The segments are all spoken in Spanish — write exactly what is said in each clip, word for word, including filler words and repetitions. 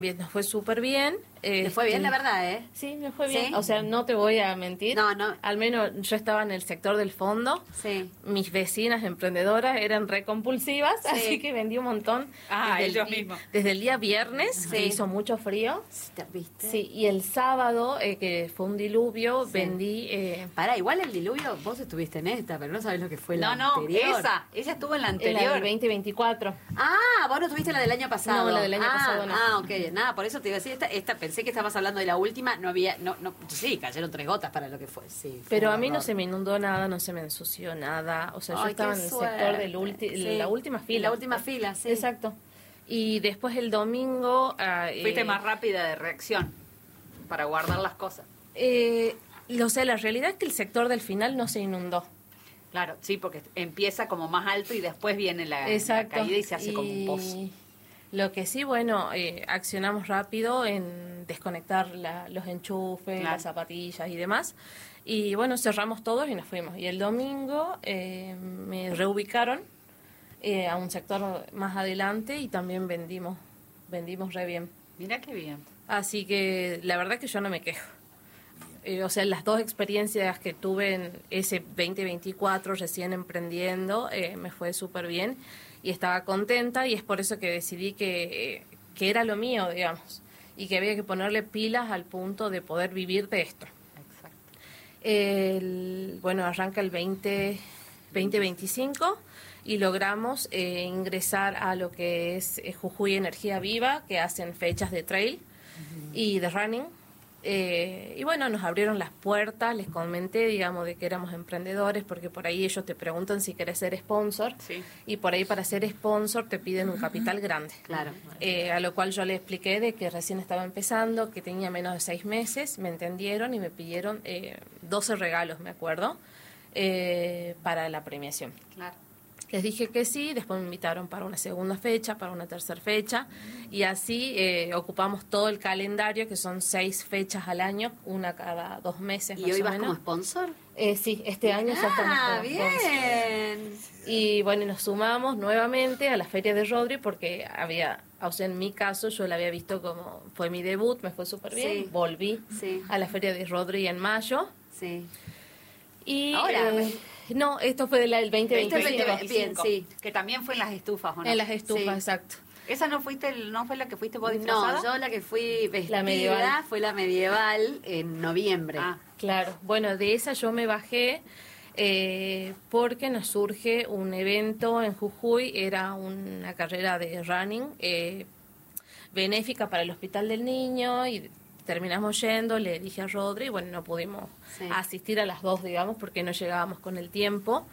Bien, nos fue súper bien. ¿Te fue bien, la verdad, eh? Sí, me fue bien. ¿Sí? O sea, no te voy a mentir. No, no. Al menos yo estaba en el sector del fondo. Sí. Mis vecinas emprendedoras eran recompulsivas, Sí. así que vendí un montón. Ah, desde ellos el, mismos. Desde el día viernes, Sí. que hizo mucho frío. ¿Viste? Sí, y el sábado, eh, que fue un diluvio, Sí. vendí... Eh, Pará, igual el diluvio, vos estuviste en esta, pero no sabés lo que fue la No, no, anterior. esa. Ella estuvo en la en anterior. la del veinte veinticuatro. Ah, vos no tuviste la del año pasado. No, la del año ah, pasado no. Ah, ok, nada, por eso te iba a decir, esta, esta, pensé que estabas hablando de la última, no había, no, no, sí, cayeron tres gotas para lo que fue, sí. Fue Pero un a mí no horror. se me inundó nada, no se me ensució nada. O sea, yo Ay, estaba qué en el suerte. sector del ulti- Sí. la última fila. En la última fila, sí. Exacto. Y después el domingo... ah, Fuiste eh, más rápida de reacción para guardar las cosas. Eh, o sea, la realidad es que el sector del final no se inundó. Claro, sí, porque empieza como más alto y después viene la, la Exacto. caída y se hace como un Y pozo. Lo que sí, bueno, eh, accionamos rápido en desconectar la- los enchufes, Claro. las zapatillas y demás. Y bueno, cerramos todos y nos fuimos. Y el domingo eh, me reubicaron eh, a un sector más adelante y también vendimos, vendimos re bien. Mira qué bien. Así que la verdad que yo no me quejo. Eh, o sea, las dos experiencias que tuve en ese veinte veinticuatro recién emprendiendo, eh, me fue súper bien y estaba contenta y es por eso que decidí que, eh, que era lo mío, digamos, y que había que ponerle pilas al punto de poder vivir de esto. Exacto. El, bueno, arranca el veinte veinticinco y logramos eh, ingresar a lo que es eh, Jujuy Energía Viva, que hacen fechas de trail y de running. Eh, y bueno, nos abrieron las puertas, les comenté, digamos, de que éramos emprendedores, porque por ahí ellos te preguntan si querés ser sponsor, Sí. y por ahí para ser sponsor te piden un capital grande. Claro. Eh, a lo cual yo le expliqué de que recién estaba empezando, que tenía menos de seis meses, me entendieron y me pidieron eh, doce regalos, me acuerdo, eh, para la premiación. Claro. Les dije que sí, después me invitaron para una segunda fecha, para una tercera fecha, y así eh, ocupamos todo el calendario, que son seis fechas al año, una cada dos meses ¿Y más hoy o vas menos. como sponsor? Eh, sí, este año ya estamos Ah, como sponsor. bien. Y bueno, nos sumamos nuevamente a la Feria de Rodri porque había, o sea, en mi caso yo la había visto como, fue mi debut, me fue súper bien, Sí. volví Sí. a la Feria de Rodri en mayo. Sí. Y Ahora. eh, no, esto fue del veinte Este es veinticinco. veinte Bien, sí. Que también fue en las estufas, ¿o no? En las estufas, Sí. exacto. ¿Esa no fuiste, el- no fue la que fuiste vos disfrazada? No, yo la que fui vestida La medieval. fue la medieval en noviembre. Ah, Claro, bueno, de esa yo me bajé eh, porque nos surge un evento en Jujuy, era una carrera de running eh, benéfica para el Hospital del Niño y terminamos yendo, le dije a Rodri, bueno, no pudimos Sí. asistir a las dos, digamos, porque no llegábamos con el tiempo.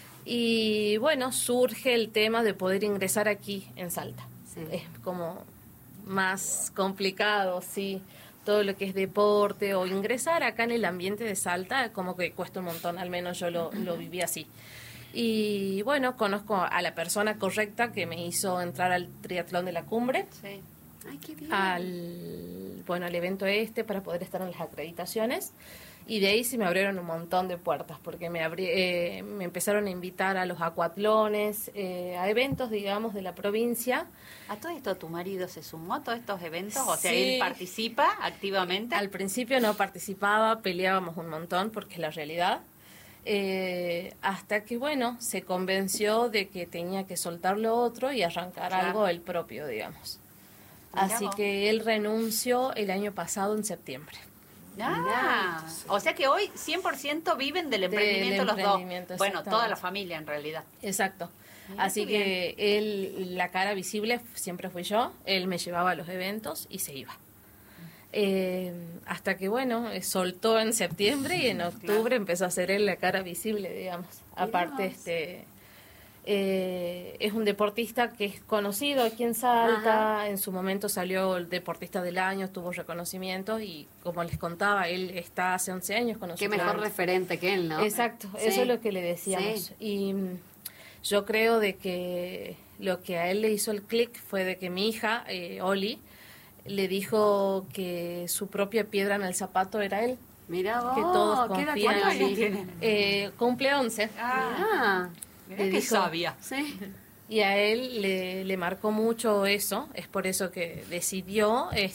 Y bueno, surge el tema de poder ingresar aquí en Salta. Sí. Es como más complicado, sí, todo lo que es deporte o ingresar acá en el ambiente de Salta, como que cuesta un montón, al menos yo lo, lo viví así. Y bueno, conozco a la persona correcta que me hizo entrar al triatlón de la cumbre, sí. Ay, qué bien. al bueno al evento este para poder estar en las acreditaciones, y de ahí se me abrieron un montón de puertas porque me abrí, eh, me empezaron a invitar a los acuatlones, eh, a eventos, digamos, de la provincia. ¿A todo esto tu marido se sumó a todos estos eventos? O sea, Sí. él participa activamente. Al principio no participaba, peleábamos un montón porque es la realidad. Eh, hasta que, bueno, se convenció de que tenía que soltar lo otro y arrancar Claro. algo el propio, digamos. Mirá Así vos. que él renunció el año pasado en septiembre. Ah, o sea que hoy cien por ciento viven del emprendimiento los emprendimiento, dos. Bueno, exactamente. toda la familia en realidad. Exacto. Mirá Así qué que él, la cara visible siempre fui yo, él me llevaba a los eventos y se iba. Eh, hasta que, bueno, eh, soltó en septiembre y en octubre Claro. empezó a hacer él la cara visible, digamos. Aparte, vos. este eh, es un deportista que es conocido aquí en Salta. Ajá. En su momento salió el deportista del año, tuvo reconocimientos y, como les contaba, él está hace once años con Qué nosotros. mejor referente que él, ¿no? Exacto, Sí. eso es lo que le decíamos. Sí. Y mm, yo creo de que lo que a él le hizo el clic fue de que mi hija, eh, Oli, le dijo que su propia piedra en el zapato era él. Mirá vos, Que todos ¿qué edad confían tiene en Oli? él. Eh, cumple once. Ah, Mirá Le qué dijo- sabia. sí. Y a él le, le marcó mucho eso, es por eso que decidió